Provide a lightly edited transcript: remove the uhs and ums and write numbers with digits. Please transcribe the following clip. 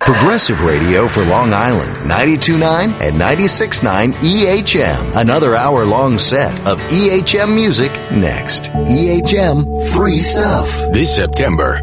Progressive Radio for Long Island, 92.9 and 96.9 EHM. Another hour-long set of EHM music next. EHM Free Stuff. This September,